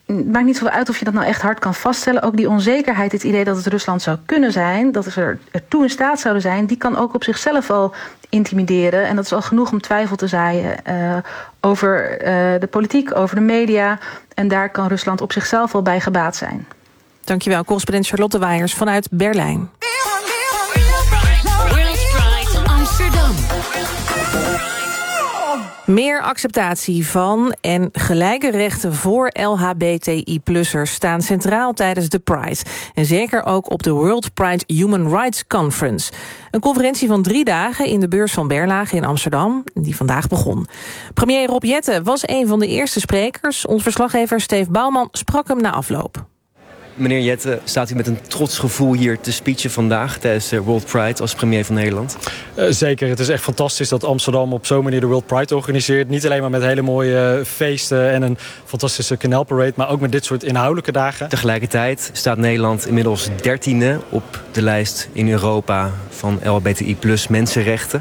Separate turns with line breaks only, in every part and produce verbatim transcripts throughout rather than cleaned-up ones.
Het maakt niet zoveel uit of je dat nou echt hard kan vaststellen. Ook die onzekerheid, het idee dat het Rusland zou kunnen zijn, dat ze er toe in staat zouden zijn, die kan ook op zichzelf al intimideren. En dat is al genoeg om twijfel te zaaien uh, over uh, de politiek, over de media. En daar kan Rusland op zichzelf al bij gebaat zijn.
Dankjewel, correspondent Charlotte Waaiers vanuit Berlijn. Meer acceptatie van en gelijke rechten voor L H B T I-plussers staan centraal tijdens de Pride. En zeker ook op de World Pride Human Rights Conference. Een conferentie van drie dagen in de beurs van Berlage in Amsterdam, die vandaag begon. Premier Rob Jetten was een van de eerste sprekers. Ons verslaggever Steve Bouwman sprak hem na afloop.
Meneer Jetten, staat u met een trots gevoel hier te speechen vandaag tijdens de World Pride als premier van Nederland?
Uh, zeker, het is echt fantastisch dat Amsterdam op zo'n manier de World Pride organiseert. Niet alleen maar met hele mooie feesten en een fantastische kanaalparade, maar ook met dit soort inhoudelijke dagen.
Tegelijkertijd staat Nederland inmiddels dertiende op de lijst in Europa van L H B T I plus mensenrechten.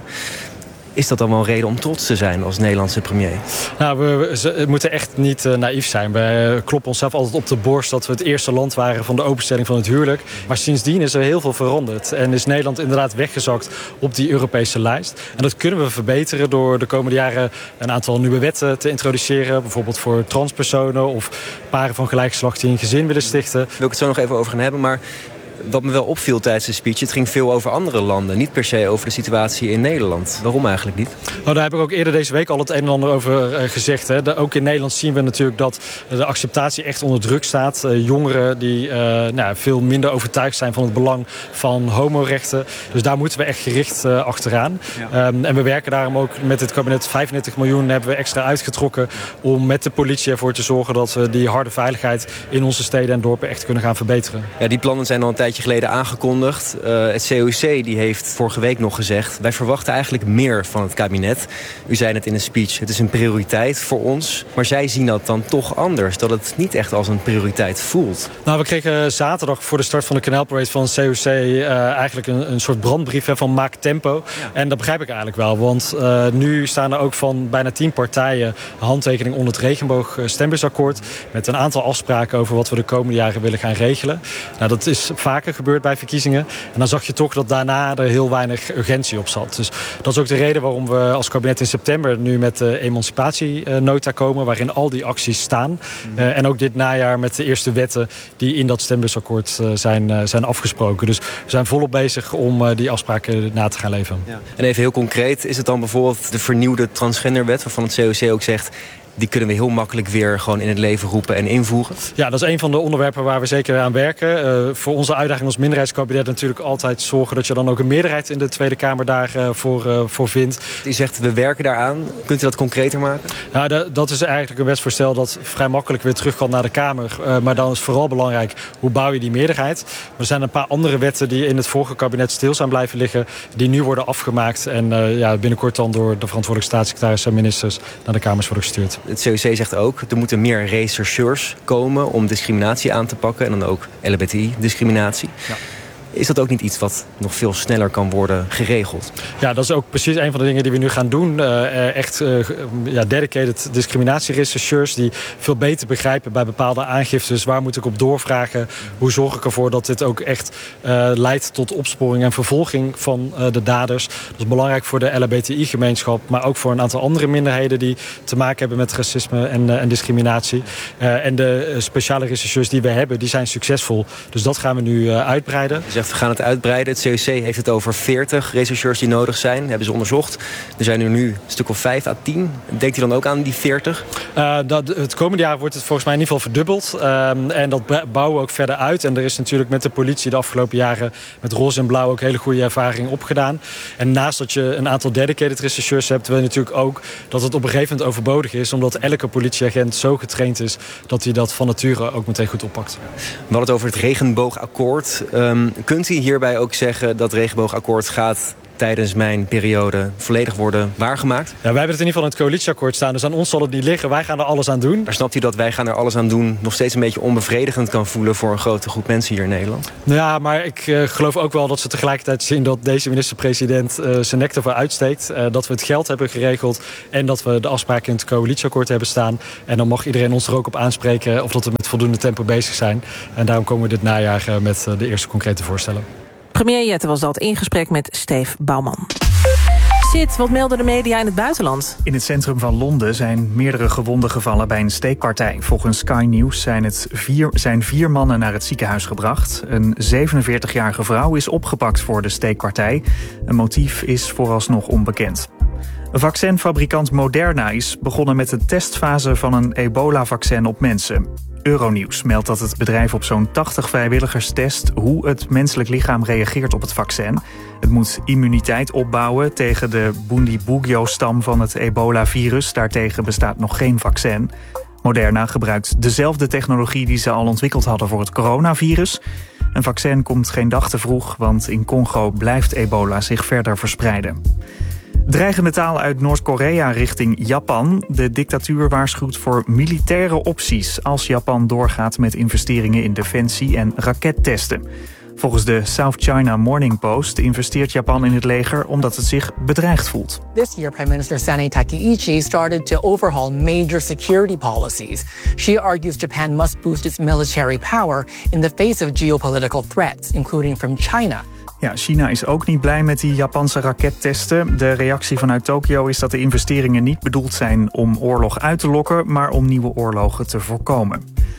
Is dat dan wel een reden om trots te zijn als Nederlandse premier?
Nou, we, we moeten echt niet uh, naïef zijn. We kloppen onszelf altijd op de borst dat we het eerste land waren van de openstelling van het huwelijk. Maar sindsdien is er heel veel veranderd. En is Nederland inderdaad weggezakt op die Europese lijst. En dat kunnen we verbeteren door de komende jaren een aantal nieuwe wetten te introduceren. Bijvoorbeeld voor transpersonen of paren van gelijk geslacht die een gezin willen stichten.
Daar wil ik het zo nog even over gaan hebben, maar wat me wel opviel tijdens de speech, het ging veel over andere landen. Niet per se over de situatie in Nederland. Waarom eigenlijk niet?
Nou, daar heb ik ook eerder deze week al het een en ander over uh, gezegd. Hè. De, ook in Nederland zien we natuurlijk dat de acceptatie echt onder druk staat. Uh, jongeren die uh, nou, veel minder overtuigd zijn van het belang van homorechten. Dus daar moeten we echt gericht uh, achteraan. Ja. Um, en we werken daarom ook met het kabinet vijfendertig miljoen hebben we extra uitgetrokken om met de politie ervoor te zorgen dat we die harde veiligheid in onze steden en dorpen echt kunnen gaan verbeteren.
Ja, die plannen zijn al een tijdje geleden aangekondigd. Uh, het C O C die heeft vorige week nog gezegd, wij verwachten eigenlijk meer van het kabinet. U zei het in een speech, het is een prioriteit voor ons. Maar zij zien dat dan toch anders, dat het niet echt als een prioriteit voelt.
Nou, we kregen zaterdag voor de start van de kanaalparade van het C O C uh, eigenlijk een, een soort brandbrief hè, van maak tempo. Ja. En dat begrijp ik eigenlijk wel, want uh, nu staan er ook van bijna tien partijen een handtekening onder het regenboog stembusakkoord met een aantal afspraken over wat we de komende jaren willen gaan regelen. Nou, dat is vaker gebeurd bij verkiezingen. En dan zag je toch dat daarna er heel weinig urgentie op zat. Dus dat is ook de reden waarom we als kabinet in september nu met de emancipatienota komen, waarin al die acties staan. Mm. Uh, en ook dit najaar met de eerste wetten die in dat stembusakkoord uh, zijn, uh, zijn afgesproken. Dus we zijn volop bezig om uh, die afspraken na te gaan leven.
Ja. En even heel concreet, is het dan bijvoorbeeld de vernieuwde transgenderwet waarvan het C O C ook zegt, die kunnen we heel makkelijk weer gewoon in het leven roepen en invoeren?
Ja, dat is een van de onderwerpen waar we zeker aan werken. Uh, voor onze uitdaging als minderheidskabinet natuurlijk altijd zorgen dat je dan ook een meerderheid in de Tweede Kamer daarvoor uh, voor vindt.
U zegt, we werken daaraan. Kunt u dat concreter maken?
Ja, dat, dat is eigenlijk een wetsvoorstel dat vrij makkelijk weer terug kan naar de Kamer. Uh, maar dan is vooral belangrijk, hoe bouw je die meerderheid? Er zijn een paar andere wetten die in het vorige kabinet stil zijn blijven liggen, die nu worden afgemaakt en uh, ja, binnenkort dan door de verantwoordelijke staatssecretaris en ministers naar de Kamers worden gestuurd.
Het C O C zegt ook, er moeten meer rechercheurs komen om discriminatie aan te pakken. En dan ook L H B T I-discriminatie. Ja. Is dat ook niet iets wat nog veel sneller kan worden geregeld?
Ja, dat is ook precies een van de dingen die we nu gaan doen. Uh, echt uh, ja, dedicated discriminatierechercheurs die veel beter begrijpen bij bepaalde aangiftes. Waar moet ik op doorvragen? Hoe zorg ik ervoor dat dit ook echt uh, leidt tot opsporing en vervolging van uh, de daders? Dat is belangrijk voor de L H B T I-gemeenschap, maar ook voor een aantal andere minderheden die te maken hebben met racisme en, uh, en discriminatie. Uh, en de uh, speciale rechercheurs die we hebben, die zijn succesvol. Dus dat gaan we nu uh, uitbreiden.
Dus we gaan het uitbreiden. Het C O C heeft het over veertig rechercheurs die nodig zijn. Dat hebben ze onderzocht. Er zijn er nu een stuk of vijf à tien. Denkt u dan ook aan die veertig?
Uh, dat, het komende jaar wordt het volgens mij in ieder geval verdubbeld. Uh, en dat bouwen we ook verder uit. En er is natuurlijk met de politie de afgelopen jaren met roze en blauw ook hele goede ervaring opgedaan. En naast dat je een aantal dedicated rechercheurs hebt, wil je natuurlijk ook dat het op een gegeven moment overbodig is. Omdat elke politieagent zo getraind is dat hij dat van nature ook meteen goed oppakt.
We hadden het over het regenboogakkoord. Um, Kunt u hierbij ook zeggen dat het regenboogakkoord gaat tijdens mijn periode volledig worden waargemaakt?
Ja, wij hebben het in ieder geval in het coalitieakkoord staan. Dus aan ons zal het niet liggen. Wij gaan er alles aan doen.
Maar snapt u dat wij gaan er alles aan doen nog steeds een beetje onbevredigend kan voelen voor een grote groep mensen hier in Nederland?
Ja, maar ik uh, geloof ook wel dat ze tegelijkertijd zien dat deze minister-president uh, zijn nek ervoor uitsteekt. Uh, dat we het geld hebben geregeld en dat we de afspraken in het coalitieakkoord hebben staan. En dan mag iedereen ons er ook op aanspreken of dat we met voldoende tempo bezig zijn. En daarom komen we dit najaar uh, met uh, de eerste concrete voorstellen.
Premier Jette was dat in gesprek met Steve Bouwman. Sid, wat melden de media in het buitenland?
In het centrum van Londen zijn meerdere gewonden gevallen bij een steekpartij. Volgens Sky News zijn, het vier, zijn vier mannen naar het ziekenhuis gebracht. Een zevenenveertigjarige vrouw is opgepakt voor de steekpartij. Een motief is vooralsnog onbekend. Vaccinfabrikant Moderna is begonnen met de testfase van een ebola-vaccin op mensen. Euronews meldt dat het bedrijf op zo'n tachtig vrijwilligers test hoe het menselijk lichaam reageert op het vaccin. Het moet immuniteit opbouwen tegen de Bundibugyo-stam van het ebola-virus. Daartegen bestaat nog geen vaccin. Moderna gebruikt dezelfde technologie die ze al ontwikkeld hadden voor het coronavirus. Een vaccin komt geen dag te vroeg, want in Congo blijft ebola zich verder verspreiden. Dreigende taal uit Noord-Korea richting Japan. De dictatuur waarschuwt voor militaire opties als Japan doorgaat met investeringen in defensie en rakettesten. Volgens de South China Morning Post investeert Japan in het leger omdat het zich bedreigd voelt.
This year, Prime Minister Sani Takaichi started to overhaul major security policies. She argues Japan must boost its military power in the face of geopolitical threats, including from China.
Ja, China is ook niet blij met die Japanse rakettesten. De reactie vanuit Tokio is dat de investeringen niet bedoeld zijn om oorlog uit te lokken, maar om nieuwe oorlogen te voorkomen.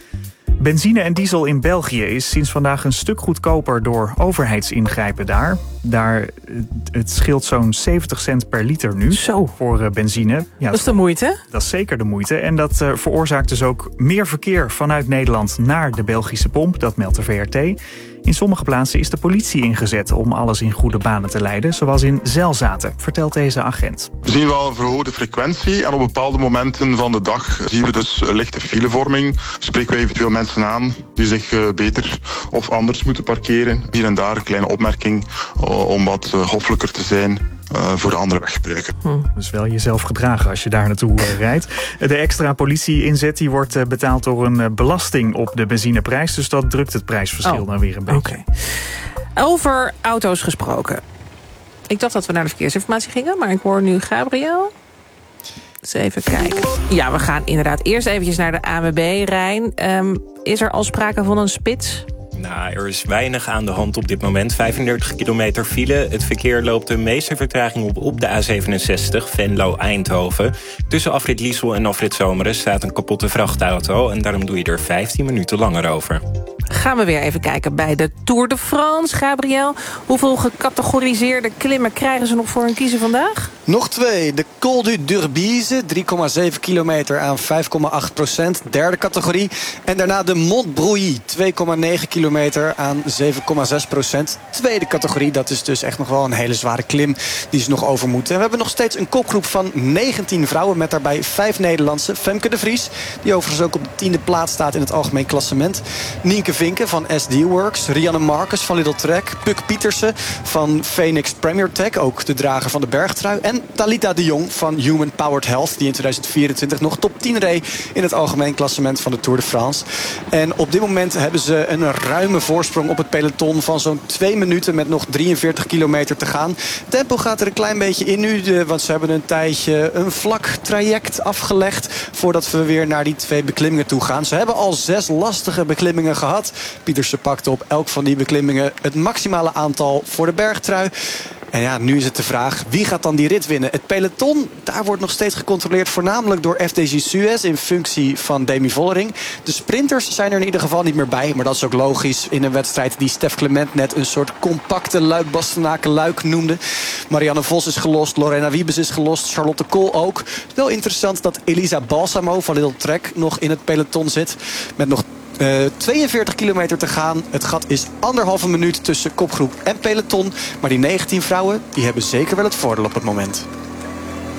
Benzine en diesel in België is sinds vandaag een stuk goedkoper door overheidsingrijpen daar. Daar het scheelt zo'n zeventig cent per liter nu.
Zo.
Voor benzine. Ja,
dat is de moeite.
Dat is zeker de moeite. En dat uh, veroorzaakt dus ook meer verkeer vanuit Nederland naar de Belgische pomp. Dat meldt de V R T. In sommige plaatsen is de politie ingezet om alles in goede banen te leiden, zoals in Zelzaten, vertelt deze agent.
We zien wel een verhoogde frequentie en op bepaalde momenten van de dag zien we dus lichte filevorming. Spreken we eventueel mensen aan die zich uh, beter of anders moeten parkeren. Hier en daar een kleine opmerking uh, om wat uh, hoffelijker te zijn. Uh, voor de andere weggebruiken.
Hm. Dus wel jezelf gedragen als je daar naartoe uh, rijdt. De extra politie-inzet die wordt uh, betaald door een uh, belasting op de benzineprijs. Dus dat drukt het prijsverschil oh. dan weer een beetje.
Okay. Over auto's gesproken. Ik dacht dat we naar de verkeersinformatie gingen, maar ik hoor nu Gabriel. Eens even kijken. Ja, we gaan inderdaad eerst eventjes naar de A N W B, Rijn. Um, is er al sprake van een spits?
Nou, er is weinig aan de hand op dit moment. vijfendertig kilometer file. Het verkeer loopt de meeste vertraging op op de A zevenenzestig, Venlo-Eindhoven. Tussen afrit Liesel en afrit Zomeren staat een kapotte vrachtauto. En daarom doe je er vijftien minuten langer over.
Gaan we weer even kijken bij de Tour de France. Gabriel, hoeveel gecategoriseerde klimmen krijgen ze nog voor hun kiezen vandaag?
Nog twee. De Col du Durbise, drie komma zeven kilometer aan vijf komma acht procent. Derde categorie. En daarna de Mont Brouilly, twee komma negen kilometer aan zeven komma zes procent. Tweede categorie, dat is dus echt nog wel een hele zware klim die ze nog over moeten. En we hebben nog steeds een kopgroep van negentien vrouwen met daarbij vijf Nederlandse. Femke de Vries, die overigens ook op de tiende plaats staat in het algemeen klassement. Nienke Vinken van S D Works. Rianne Marcus van Lidl Trek. Puk Pietersen van Phoenix Premier Tech, ook de drager van de bergtrui. En Talita de Jong van Human Powered Health, die in tweeduizend vierentwintig nog top tien reed in het algemeen klassement van de Tour de France. En op dit moment hebben ze een ruime voorsprong op het peloton van zo'n twee minuten met nog drieënveertig kilometer te gaan. Tempo gaat er een klein beetje in nu, want ze hebben een tijdje een vlak traject afgelegd voordat we weer naar die twee beklimmingen toe gaan. Ze hebben al zes lastige beklimmingen gehad. Pietersen pakte op elk van die beklimmingen het maximale aantal voor de bergtrui. En ja, nu is het de vraag, wie gaat dan die rit winnen? Het peloton, daar wordt nog steeds gecontroleerd voornamelijk door F D J Suez in functie van Demi Vollering. De sprinters zijn er in ieder geval niet meer bij, maar dat is ook logisch in een wedstrijd die Stef Clement net een soort compacte Luik-Bastenaken-Luik noemde. Marianne Vos is gelost, Lorena Wiebes is gelost, Charlotte Kool ook. Wel interessant dat Elisa Balsamo van Lidl Trek nog in het peloton zit met nog Uh, tweeënveertig kilometer te gaan. Het gat is anderhalve minuut tussen kopgroep en peloton. Maar die negentien vrouwen, die hebben zeker wel het voordeel op het moment.